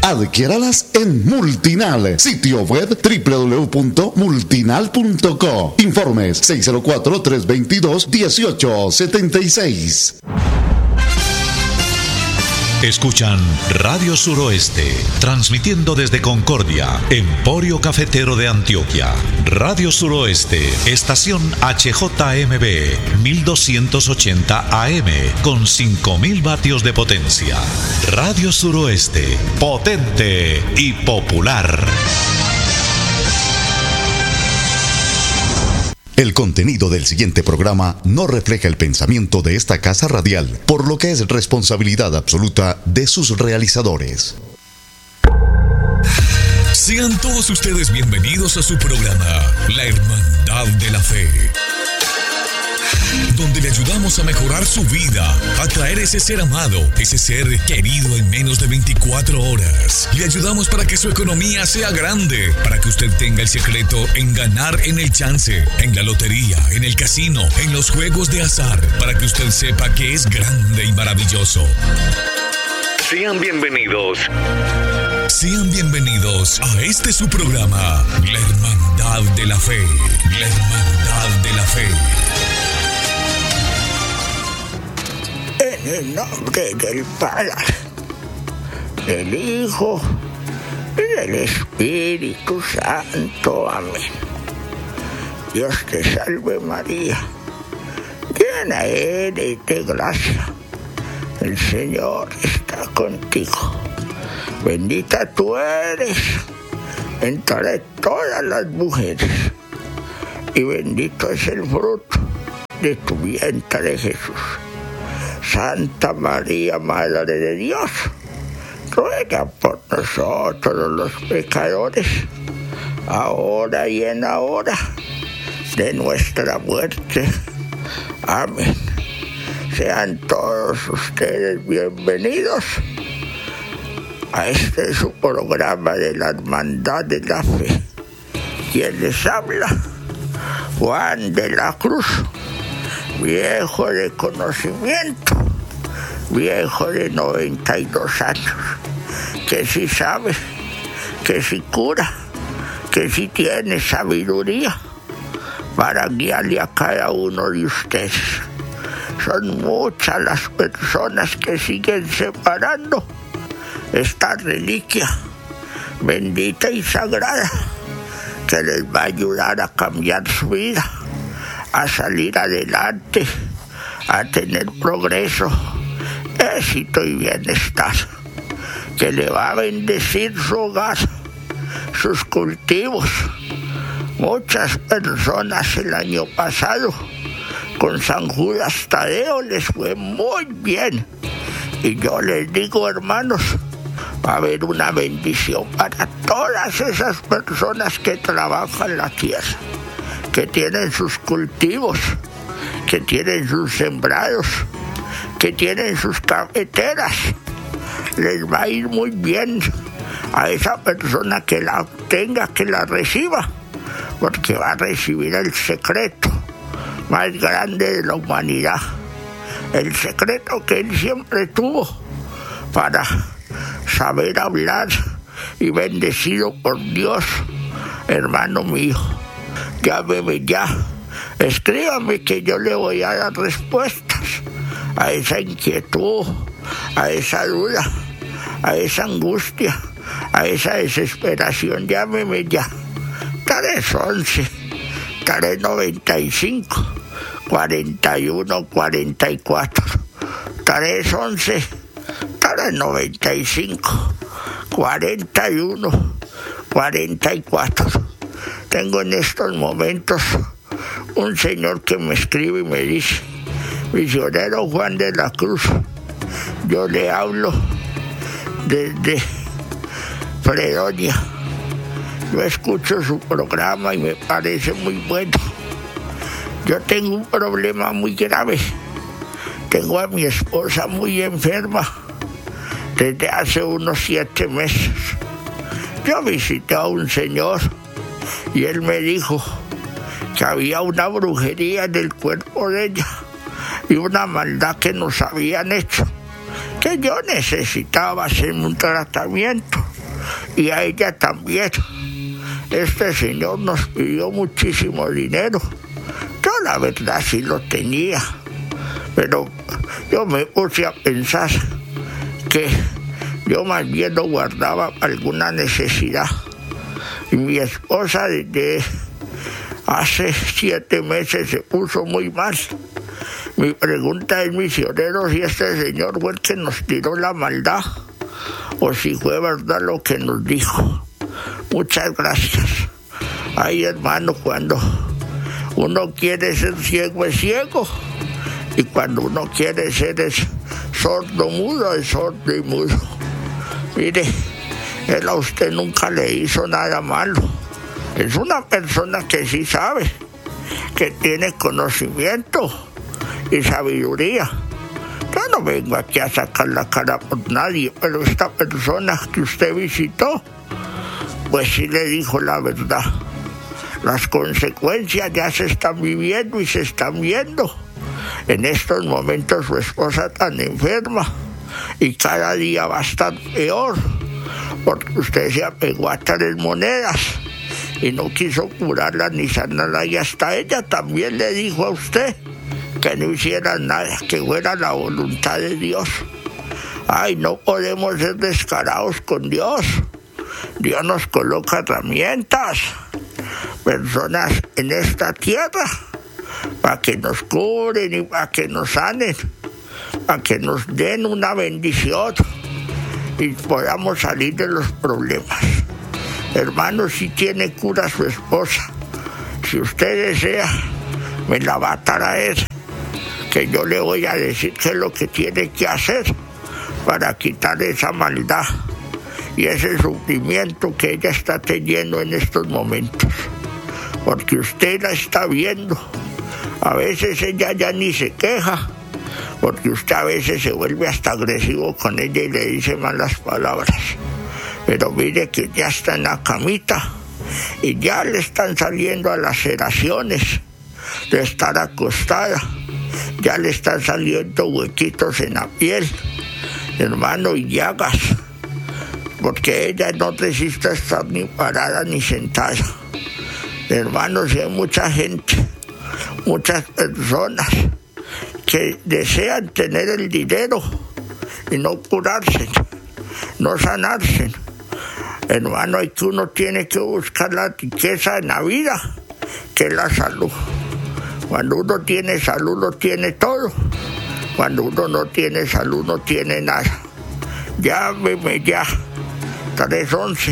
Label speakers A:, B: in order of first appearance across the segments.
A: Adquiéralas en Multinal, sitio web www.multinal.co. Informes 604-322-1876.
B: Escuchan Radio Suroeste, transmitiendo desde Concordia, Emporio Cafetero de Antioquia. Radio Suroeste, estación HJMB, 1280 AM, con 5000 vatios de potencia. Radio Suroeste, potente y popular.
A: El contenido del siguiente programa no refleja el pensamiento de esta casa radial, por lo que es responsabilidad absoluta de sus realizadores.
C: Sean todos ustedes bienvenidos a su programa, La Hermandad de la Fe, donde le ayudamos a mejorar su vida, a traer ese ser amado, ese ser querido en menos de 24 horas. Le ayudamos para que su economía sea grande, para que usted tenga el secreto en ganar en el chance, en la lotería, en el casino, en los juegos de azar, para que usted sepa que es grande y maravilloso. Sean bienvenidos. Sean bienvenidos a este su programa, La Hermandad de la Fe. La Hermandad de la Fe.
D: En el nombre del Padre, del Hijo y del Espíritu Santo. Amén. Dios te salve María, llena eres de gracia. El Señor está contigo. Bendita tú eres entre todas las mujeres, y bendito es el fruto de tu vientre, Jesús. Santa María, Madre de Dios, ruega por nosotros los pecadores, ahora y en la hora de nuestra muerte. Amén. Sean todos ustedes bienvenidos a este su programa de la Hermandad de la Fe. Quien les habla, Juan de la Cruz, viejo de conocimiento, viejo de 92 años, que sí sabe, que sí cura, que sí tiene sabiduría para guiarle a cada uno de ustedes. Son muchas las personas que siguen separando esta reliquia bendita y sagrada que les va a ayudar a cambiar su vida, a salir adelante, a tener progreso, éxito y bienestar, que le va a bendecir su hogar, sus cultivos. Muchas personas el año pasado con San Judas Tadeo les fue muy bien, y yo les digo, hermanos, va a haber una bendición para todas esas personas que trabajan la tierra, que tienen sus cultivos, que tienen sus sembrados, que tienen sus cafeteras. Les va a ir muy bien a esa persona que la tenga, que la reciba, porque va a recibir el secreto más grande de la humanidad, el secreto que él siempre tuvo para saber hablar, y bendecido por Dios. Hermano mío, llámeme ya, escríbame, que yo le voy a dar respuestas a esa inquietud, a esa duda, a esa angustia, a esa desesperación. Llámeme ya. 311-395 4144, 311-395 4144. Tengo en estos momentos un señor que me escribe y me dice: misionero Juan de la Cruz, yo le hablo desde Fredonia. Yo escucho su programa y me parece muy bueno. Yo tengo un problema muy grave. Tengo a mi esposa muy enferma desde hace unos 7 meses. Yo visité a un señor y él me dijo que había una brujería en el cuerpo de ella y una maldad que nos habían hecho, que yo necesitaba hacerme un tratamiento, y a ella también. Este señor nos pidió muchísimo dinero. Yo la verdad sí lo tenía, pero yo me puse a pensar que yo más bien lo guardaba para alguna necesidad. Y mi esposa desde hace 7 meses se puso muy mal. Mi pregunta es, misioneros, si este señor fue el que nos tiró la maldad o si fue verdad lo que nos dijo. Muchas gracias. Ay, hermano, cuando uno quiere ser ciego es ciego, y cuando uno quiere ser sordo mudo es sordo y mudo. Mire, él a usted nunca le hizo nada malo. Es una persona que sí sabe, que tiene conocimiento y sabiduría. Yo no vengo aquí a sacar la cara por nadie, pero esta persona que usted visitó, pues sí le dijo la verdad. Las consecuencias ya se están viviendo y se están viendo. En estos momentos su esposa está enferma y cada día va a estar peor, porque usted se apegó a 3 monedas y no quiso curarla ni sanarla, y hasta ella también le dijo a usted que no hiciera nada, que fuera la voluntad de Dios. Ay, no podemos ser descarados con Dios. Dios nos coloca herramientas, personas en esta tierra, para que nos curen y para que nos sanen, para que nos den una bendición y podamos salir de los problemas. Hermano, si tiene cura su esposa, si usted desea, me la va a traer, que yo le voy a decir qué es lo que tiene que hacer para quitar esa maldad y ese sufrimiento que ella está teniendo en estos momentos, porque usted la está viendo. A veces ella ya ni se queja, porque usted a veces se vuelve hasta agresivo con ella y le dice malas palabras. Pero mire que ya está en la camita y ya le están saliendo laceraciones de estar acostada, ya le están saliendo huequitos en la piel, hermano, y llagas, porque ella no resiste estar ni parada ni sentada. Hermano, si hay mucha gente, muchas personas que desean tener el dinero y no curarse, no sanarse. Hermano, es que uno tiene que buscar la riqueza en la vida, que es la salud. Cuando uno tiene salud, lo tiene todo. Cuando uno no tiene salud, no tiene nada. Llámeme ya, 311,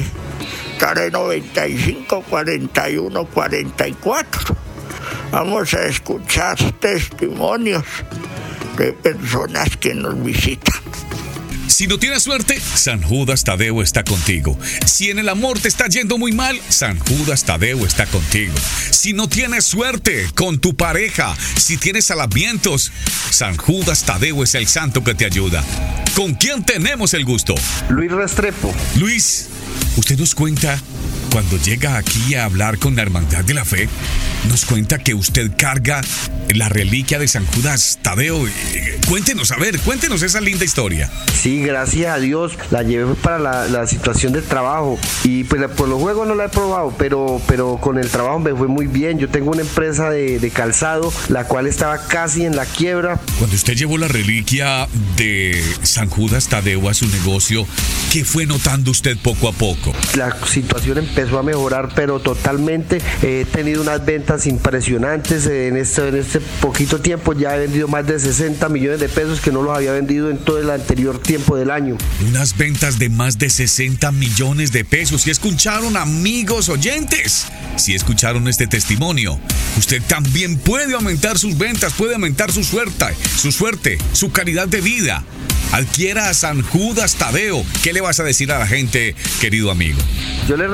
D: 395, 41, 44. Vamos a escuchar testimonios de personas que nos visitan.
C: Si no tienes suerte, San Judas Tadeo está contigo. Si en el amor te está yendo muy mal, San Judas Tadeo está contigo. Si no tienes suerte con tu pareja, si tienes alamientos, San Judas Tadeo es el santo que te ayuda. ¿Con quién tenemos el gusto?
E: Luis Restrepo.
C: Luis, usted nos cuenta, cuando llega aquí a hablar con la Hermandad de la Fe, nos cuenta que usted carga la reliquia de San Judas Tadeo. Cuéntenos esa linda historia.
E: Sí, gracias a Dios la llevé para la situación del trabajo, y pues por los juegos no la he probado, pero con el trabajo me fue muy bien. Yo tengo una empresa de calzado, la cual estaba casi en la quiebra.
C: Cuando usted llevó la reliquia de San Judas Tadeo a su negocio, ¿qué fue notando usted poco a poco?
E: La situación empezó a mejorar, pero totalmente. He tenido unas ventas impresionantes en este poquito tiempo. Ya he vendido más de 60 millones de pesos que no los había vendido en todo el anterior tiempo del año.
C: Unas ventas de más de 60 millones de pesos. ¿Sí escucharon, amigos oyentes? Si escucharon este testimonio, usted también puede aumentar sus ventas, puede aumentar su suerte, su calidad de vida. Adquiera a San Judas Tadeo. ¿Qué le vas a decir a la gente, querido amigo?
E: Yo les recomiendo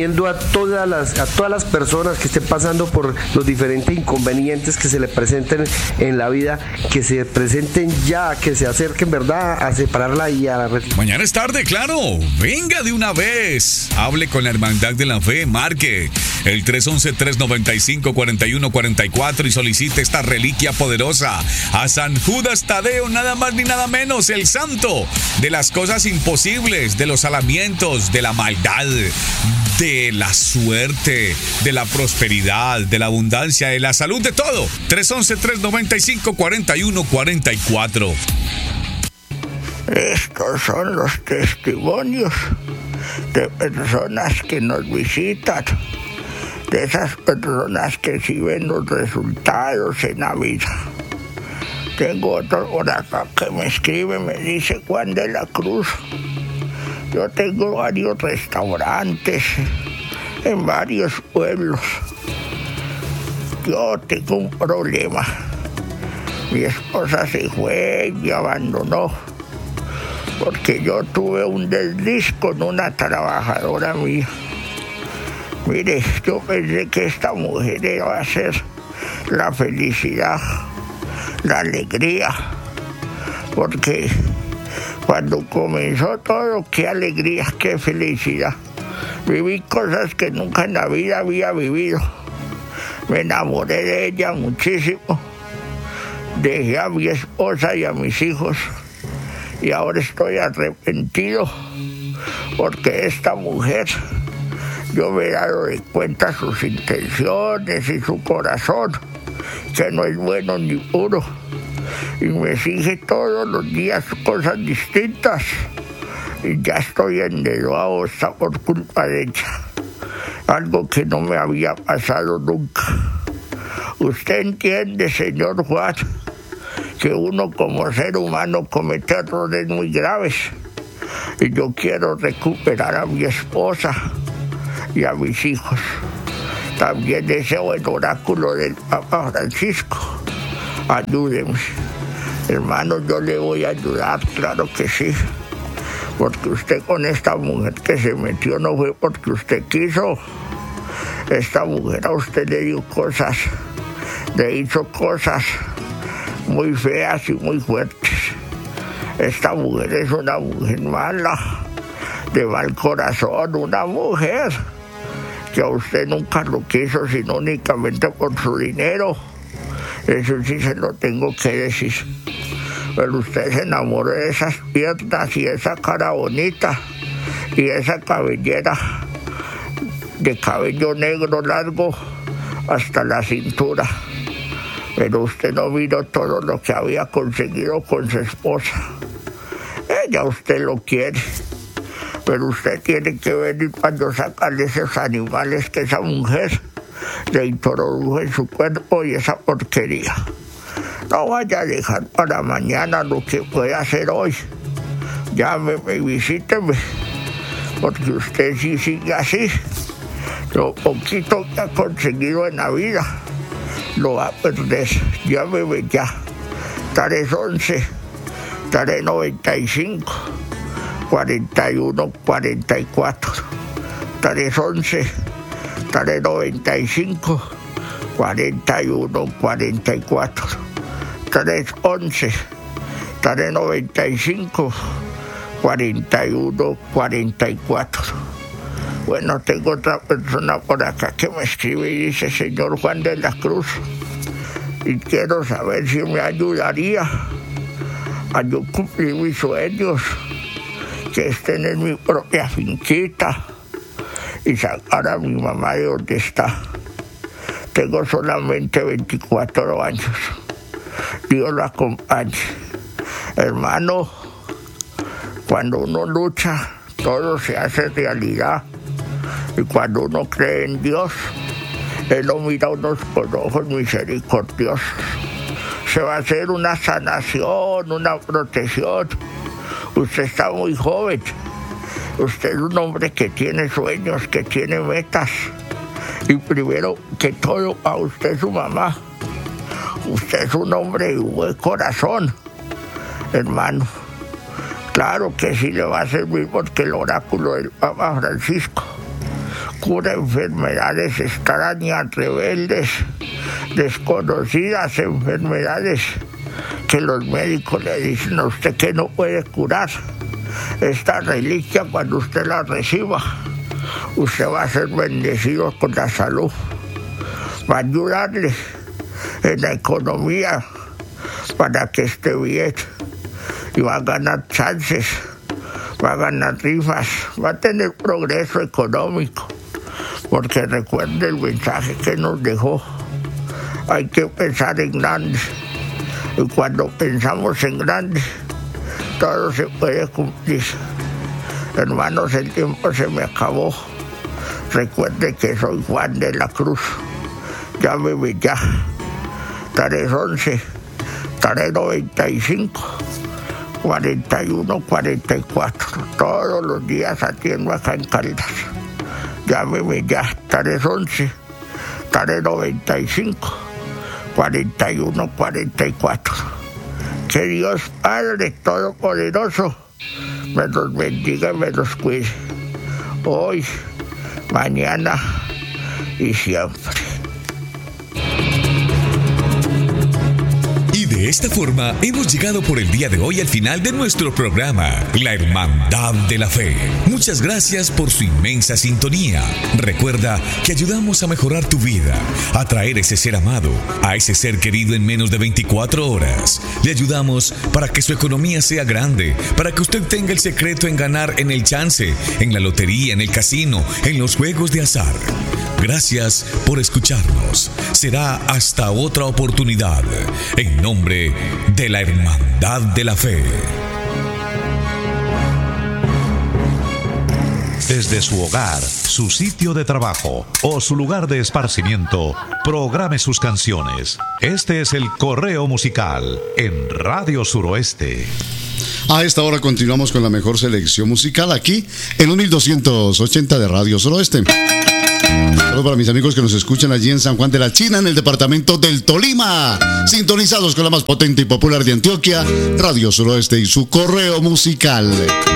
E: recomiendo a todas las personas que estén pasando por los diferentes inconvenientes que se le presenten en la vida, que se presenten ya, que se acerquen, ¿verdad?, a separarla y a la
C: Mañana es tarde, claro. Venga de una vez. Hable con la Hermandad de la Fe. Marque el 311-395-4144 y solicite esta reliquia poderosa a San Judas Tadeo, nada más ni nada menos, el santo de las cosas imposibles, de los alamientos, de la maldad, de la suerte, de la prosperidad, de la abundancia, de la salud, de todo. 311-395-4144.
D: Estos son los testimonios de personas que nos visitan, de esas personas que sí ven los resultados en la vida. Tengo otro por acá que me escribe, me dice: Juan de la Cruz, yo tengo varios restaurantes en varios pueblos. Yo tengo un problema. Mi esposa se fue y me abandonó porque yo tuve un desliz con una trabajadora mía. Mire, yo pensé que esta mujer iba a ser la felicidad, la alegría, porque cuando comenzó todo, qué alegría, qué felicidad. Viví cosas que nunca en la vida había vivido. Me enamoré de ella muchísimo. Dejé a mi esposa y a mis hijos. Y ahora estoy arrepentido porque esta mujer, yo me he dado de cuenta sus intenciones y su corazón, que no es bueno ni puro. Y me exige todos los días cosas distintas. Y ya estoy endeudado hasta por culpa de ella. Algo que no me había pasado nunca. Usted entiende, señor Juan, que uno como ser humano comete errores muy graves. Y yo quiero recuperar a mi esposa y a mis hijos. También deseo el oráculo del Papa Francisco. Ayúdeme. Hermano, yo le voy a ayudar, claro que sí. Porque usted con esta mujer que se metió no fue porque usted quiso. Esta mujer a usted le dio cosas, le hizo cosas muy feas y muy fuertes. Esta mujer es una mujer mala, de mal corazón, una mujer que a usted nunca lo quiso, sino únicamente por su dinero. Eso sí se lo tengo que decir. Pero usted se enamoró de esas piernas y esa cara bonita y esa cabellera de cabello negro largo hasta la cintura. Pero usted no miró todo lo que había conseguido con su esposa. Ella usted lo quiere, pero usted tiene que venir cuando sacarle esos animales que esa mujer le introdujo en su cuerpo y esa porquería. No vaya a dejar para mañana lo que puede hacer hoy. Llámeme y visíteme, porque usted sí sigue así. Lo poquito que ha conseguido en la vida lo va a perder. Llámeme ya. 311-395-4144. 311-395-4144. 311-395-4144. Bueno, tengo otra persona por acá que me escribe y dice: Señor Juan de la Cruz, y quiero saber si me ayudaría a yo cumplir mis sueños, que es tener mi propia finquita y sacar a mi mamá de donde está. Tengo solamente 24 años. Dios lo acompañe. Hermano, cuando uno lucha, todo se hace realidad. Y cuando uno cree en Dios, Él lo mira a unos con ojos misericordiosos. Se va a hacer una sanación, una protección. Usted está muy joven. Usted es un hombre que tiene sueños, que tiene metas. Y primero que todo, a usted su mamá. Usted es un hombre de buen corazón, hermano. Claro que sí le va a servir, porque el oráculo del Papa Francisco, cura enfermedades extrañas, rebeldes, desconocidas, enfermedades que los médicos le dicen a usted que no puede curar. Esta reliquia, cuando usted la reciba, usted va a ser bendecido con la salud, va a ayudarle en la economía para que esté bien y va a ganar chances, va a ganar rifas, va a tener progreso económico, porque recuerde el mensaje que nos dejó. Hay que pensar en grande, y cuando pensamos en grande, todo se puede cumplir. Hermanos, el tiempo se me acabó. Recuerde que soy Juan de la Cruz. Llámeme ya. 311 395 4144. Todos los días atiendo acá en Caldas. Llámeme ya. 311 395 4144. Que Dios Padre Todopoderoso me los bendiga y me los cuide. Hoy, mañana y siempre.
C: De esta forma, hemos llegado por el día de hoy al final de nuestro programa, La Hermandad de la Fe. Muchas gracias por su inmensa sintonía. Recuerda que ayudamos a mejorar tu vida, a traer ese ser amado, a ese ser querido en menos de 24 horas. Le ayudamos para que su economía sea grande, para que usted tenga el secreto en ganar en el chance, en la lotería, en el casino, en los juegos de azar. Gracias por escucharnos. Será hasta otra oportunidad. En nombre de la Hermandad de la Fe.
B: Desde su hogar, su sitio de trabajo o su lugar de esparcimiento, programe sus canciones. Este es el Correo Musical en Radio Suroeste.
F: A esta hora continuamos con la mejor selección musical aquí en los 1280 de Radio Suroeste. Saludos para mis amigos que nos escuchan allí en San Juan de la China, en el departamento del Tolima. Sintonizados con la más potente y popular de Antioquia, Radio Suroeste y su Correo Musical.